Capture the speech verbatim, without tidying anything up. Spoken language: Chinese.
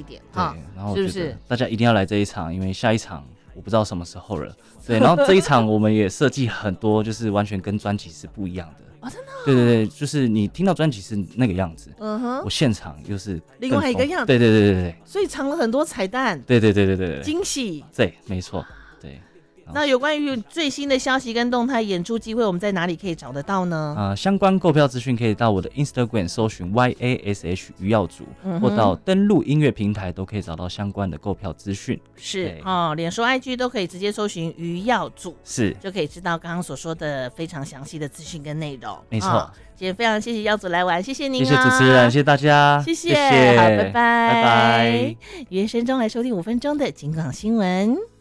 点哈， 然后是不是？ 大家一定要来这一场，因为下一场我不知道什么时候了。对，然后这一场我们也设计很多，就是完全跟专辑是不一样的。 哦，真的、哦？ 对对对，就是你听到专辑是那个样子， 嗯哼， 我现场又是另外一个样子。 对对对对对， 所以藏了很多彩蛋。 对对对对对对， 惊喜。 对，没错，对。 那有关于最新的消息跟动态演出机会，我们在哪里可以找得到呢？ 呃，相关购票资讯可以到我的 Instagram 搜寻 Y A S H 余耀祖、嗯，或到登录音乐平台都可以找到相关的购票资讯。 是哦，脸书 I G 都可以直接搜寻余耀祖， 是就可以知道刚刚所说的非常详细的资讯跟内容。 没错、 哦，今天非常谢谢耀祖来玩，谢谢您、啊， 谢谢主持人，谢谢大家， 谢谢， 谢谢好，拜拜， 拜拜。 原声中来收听五分钟的警广新闻。